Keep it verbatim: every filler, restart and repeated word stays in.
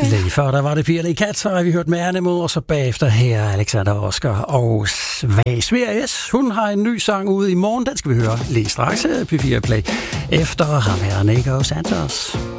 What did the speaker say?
Lige før der var det Pia Kat, så har vi hørt med Animal, og så bagefter her Alexander Oscar og Svag Sveriges. Hun har en ny sang ude i morgen, den skal vi høre lige straks P fire Play. Efter ham her Nico Santos.